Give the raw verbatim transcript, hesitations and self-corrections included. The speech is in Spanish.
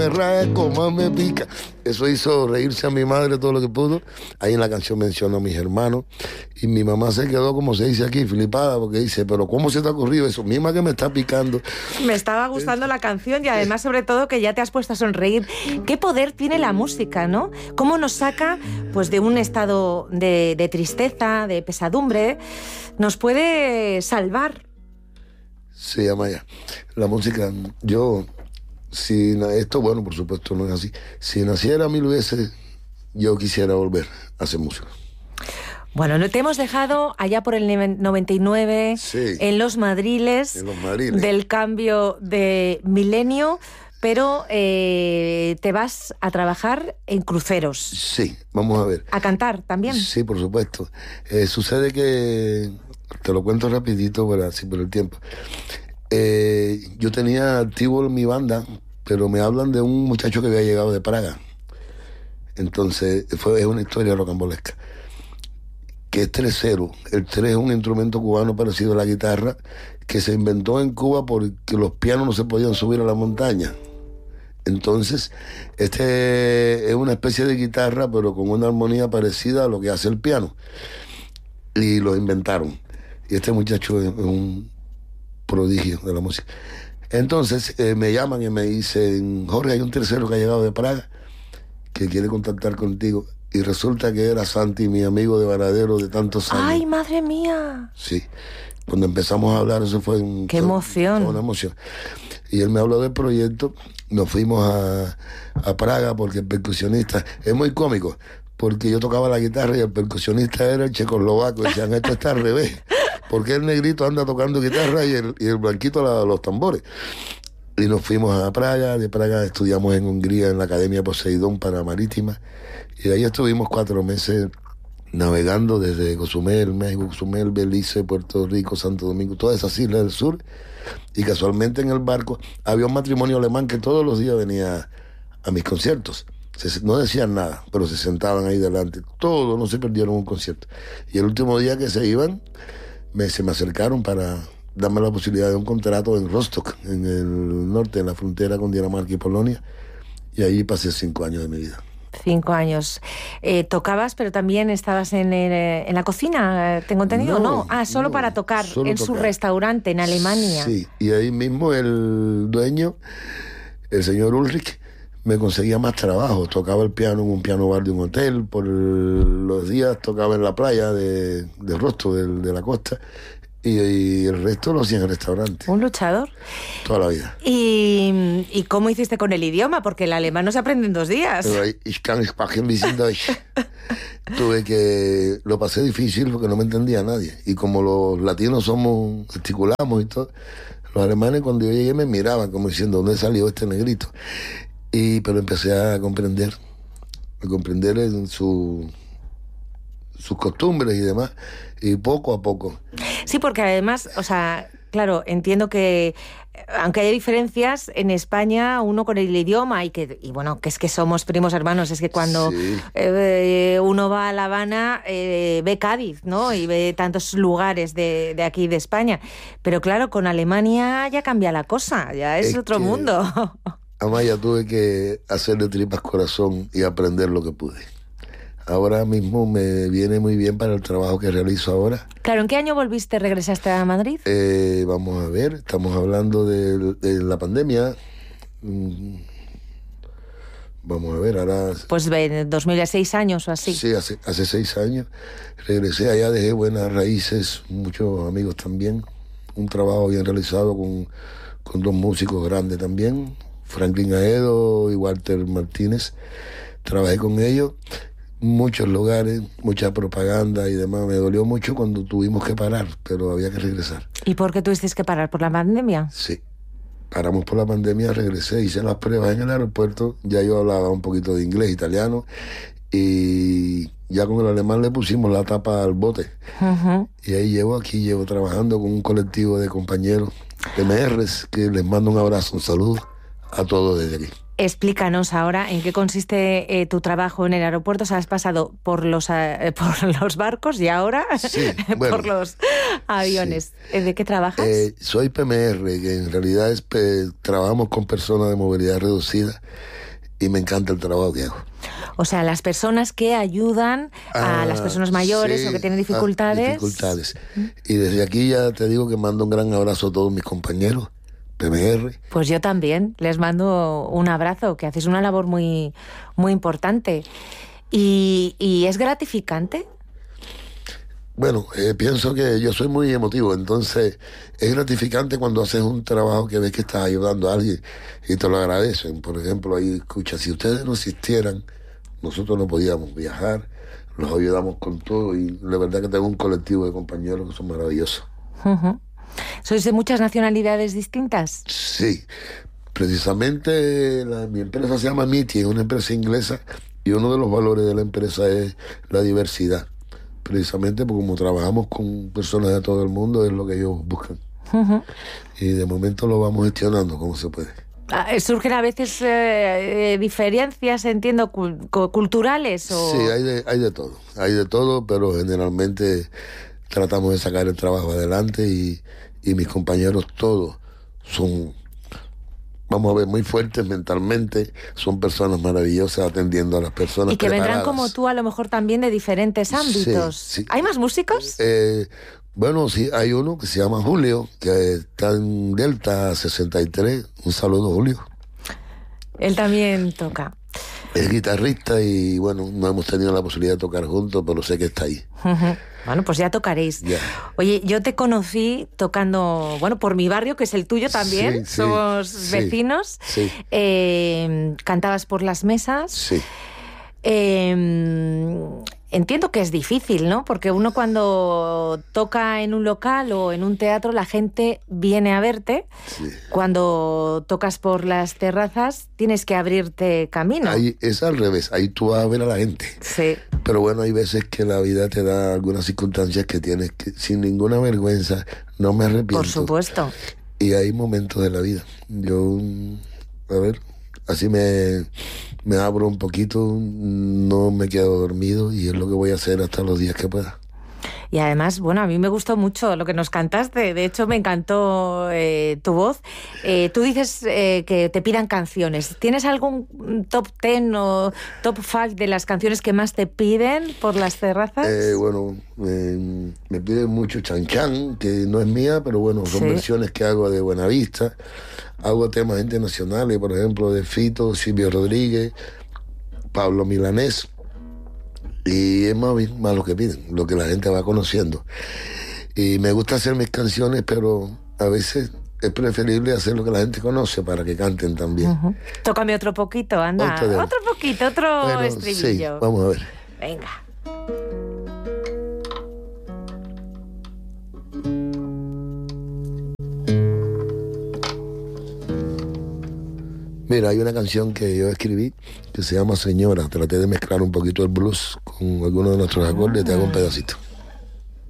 Me rasco, más me pica. Eso hizo reírse a mi madre todo lo que pudo. Ahí en la canción menciono a mis hermanos. Y mi mamá se quedó, como se dice aquí, flipada, porque dice, pero ¿cómo se te ha ocurrido eso? Misma que me está picando. Me estaba gustando la canción y además, sobre todo, que ya te has puesto a sonreír. ¿Qué poder tiene la música, no? ¿Cómo nos saca, pues, de un estado de, de tristeza, de pesadumbre? Nos puede salvar. Sí, Amaya. La música, yo... Si esto, bueno, por supuesto no es así. Si naciera mil veces, yo quisiera volver a hacer música. Bueno, te hemos dejado allá por el noventa y nueve, sí, en los madriles, en los madriles del cambio de milenio, pero eh, te vas a trabajar en cruceros. Sí, vamos a ver. ¿A cantar también? Sí, por supuesto. Eh, sucede que, te lo cuento rapidito, por así por el tiempo. Eh, yo tenía activo mi banda, pero me hablan de un muchacho que había llegado de Praga. Entonces, fue, es una historia rocambolesca. Que es tresero. El tres es un instrumento cubano parecido a la guitarra, que se inventó en Cuba porque los pianos no se podían subir a la montaña. Entonces, este es una especie de guitarra, pero con una armonía parecida a lo que hace el piano. Y lo inventaron. Y este muchacho es un prodigio de la música. Entonces eh, me llaman y me dicen, Jorge, hay un tercero que ha llegado de Praga que quiere contactar contigo. Y resulta que era Santi, mi amigo de Varadero de tantos años. ¡Ay, madre mía! Sí. Cuando empezamos a hablar, eso fue un... ¡Qué emoción! Fue una emoción. Y él me habló del proyecto. Nos fuimos a, a Praga porque el percusionista... Es muy cómico, porque yo tocaba la guitarra y el percusionista era el checoslovaco. Decían, esto está al revés. Porque el negrito anda tocando guitarra y el, y el blanquito la, los tambores. Y nos fuimos a Praga. De Praga estudiamos en Hungría en la Academia Poseidón para Marítima. Y de ahí estuvimos cuatro meses navegando desde Cozumel, México, Cozumel, Belice, Puerto Rico, Santo Domingo, todas esas islas del sur. Y casualmente en el barco había un matrimonio alemán que todos los días venía a mis conciertos. Se, no decían nada, pero se sentaban ahí delante. Todos no se perdieron un concierto. Y el último día que se iban... Me, se me acercaron para darme la posibilidad de un contrato en Rostock, en el norte, en la frontera con Dinamarca y Polonia, y ahí pasé cinco años de mi vida. Cinco años. Eh, ¿Tocabas, pero también estabas en, el, en la cocina, tengo entendido? No, no. Ah, solo no, para tocar, solo en tocar. Su restaurante en Alemania. Sí, y ahí mismo el dueño, el señor Ulrich, me conseguía más trabajo. Tocaba el piano en un piano bar de un hotel, por el, los días tocaba en la playa de, de Rostock, de, de la costa, y, y el resto lo hacía en el restaurante. ¿Un luchador? Toda la vida. ¿Y, ¿Y cómo hiciste con el idioma? Porque el alemán no se aprende en dos días. Pero ich kann sprechen ein bisschen Deutsch. Tuve que... Lo pasé difícil porque no me entendía nadie. Y como los latinos somos, gesticulamos y todo, los alemanes cuando yo llegué me miraban como diciendo, ¿dónde salió este negrito? Y, pero empecé a comprender, a comprender en su, sus costumbres y demás, y poco a poco. Sí, porque además, o sea, claro, entiendo que aunque haya diferencias, en España uno con el idioma y que y bueno, que es que somos primos hermanos, es que cuando sí. eh, uno va a La Habana eh, ve Cádiz, ¿no? Y ve tantos lugares de, de aquí de España. Pero claro, con Alemania ya cambia la cosa, ya es, es otro que... mundo. Amaya, tuve que hacer de tripas corazón y aprender lo que pude. Ahora mismo me viene muy bien para el trabajo que realizo ahora. Claro, ¿en qué año volviste, regresaste a Madrid? Eh, vamos a ver, estamos hablando de, de la pandemia. Vamos a ver, ahora... Pues en dos mil seis años o así. Sí, hace, hace seis años. Regresé allá, dejé buenas raíces, muchos amigos también. Un trabajo bien realizado con, con dos músicos grandes también. Franklin Aedo y Walter Martínez. Trabajé con ellos, muchos lugares, mucha propaganda y demás. Me dolió mucho cuando tuvimos que parar, pero había que regresar. ¿Y por qué tuvisteis que parar? ¿Por la pandemia? Sí, paramos por la pandemia, regresé, hice las pruebas en el aeropuerto. Ya yo hablaba un poquito de inglés, italiano, y ya con el alemán le pusimos la tapa al bote. Uh-huh. Y ahí llevo aquí, llevo trabajando con un colectivo de compañeros de M Rs, que les mando un abrazo, un saludo a todos desde aquí. Explícanos ahora en qué consiste eh, tu trabajo en el aeropuerto. O sea, has pasado por los, eh, por los barcos y ahora sí, bueno, por los aviones. Sí. ¿De qué trabajas? Eh, soy P M R, que en realidad es, eh, trabajamos con personas de movilidad reducida y me encanta el trabajo que hago. O sea, las personas que ayudan a ah, las personas mayores sí, o que tienen dificultades. dificultades. Y desde aquí ya te digo que mando un gran abrazo a todos mis compañeros. P M R. Pues yo también les mando un abrazo, que haces una labor muy, muy importante. ¿Y, y es gratificante? Bueno, eh, pienso que yo soy muy emotivo, entonces es gratificante cuando haces un trabajo que ves que estás ayudando a alguien y te lo agradecen. Por ejemplo, ahí escucha, si ustedes no existieran, nosotros no podíamos viajar, los ayudamos con todo y la verdad que tengo un colectivo de compañeros que son maravillosos. Uh-huh. ¿Sois de muchas nacionalidades distintas? Sí, precisamente la, mi empresa se llama MITI, es una empresa inglesa y uno de los valores de la empresa es la diversidad. Precisamente porque como trabajamos con personas de todo el mundo es lo que ellos buscan. Uh-huh. Y de momento lo vamos gestionando como se puede. Ah, ¿surgen a veces eh, eh, diferencias, entiendo, cu- culturales? O... Sí, hay de, hay de todo, hay de todo, pero generalmente tratamos de sacar el trabajo adelante y, y mis compañeros todos son, vamos a ver, muy fuertes mentalmente, son personas maravillosas atendiendo a las personas. Y que preparadas. Vendrán como tú a lo mejor también de diferentes ámbitos. Sí, sí. ¿Hay más músicos? Eh, bueno, sí, hay uno que se llama Julio, que está en Delta sesenta y tres. Un saludo, Julio. Él también toca. Es guitarrista y bueno, no hemos tenido la posibilidad de tocar juntos, pero sé que está ahí. Uh-huh. Bueno, pues ya tocaréis. Ya. Oye, yo te conocí tocando, bueno, por mi barrio, que es el tuyo también, sí, somos sí, vecinos. Sí. Eh, cantabas por las mesas. Sí. Eh, entiendo que es difícil, ¿no? Porque uno cuando toca en un local o en un teatro, la gente viene a verte. Sí. Cuando tocas por las terrazas, tienes que abrirte camino. Ahí es al revés, ahí tú vas a ver a la gente. Sí. Pero bueno, hay veces que la vida te da algunas circunstancias que tienes que, sin ninguna vergüenza, no me arrepiento. Por supuesto. Y hay momentos de la vida. Yo, a ver, así me, me abro un poquito, no me quedo dormido y es lo que voy a hacer hasta los días que pueda. Y además, bueno, a mí me gustó mucho lo que nos cantaste. De hecho, me encantó eh, tu voz. Eh, tú dices eh, que te pidan canciones. ¿Tienes algún top ten o top five de las canciones que más te piden por las terrazas? Eh, bueno, eh, me piden mucho Chan Chan, que no es mía, pero bueno, son sí. versiones que hago de Buenavista. Hago temas internacionales, por ejemplo, de Fito, Silvio Rodríguez, Pablo Milanés. Y es más, más lo que piden, lo que la gente va conociendo. Y me gusta hacer mis canciones, pero a veces es preferible hacer lo que la gente conoce para que canten también. Uh-huh. Tócame otro poquito, anda. Otro, de... otro poquito, otro bueno, estribillo. Sí, vamos a ver. Venga. Mira, hay una canción que yo escribí que se llama Señora. Traté de mezclar un poquito el blues con algunos de nuestros acordes. Te hago un pedacito.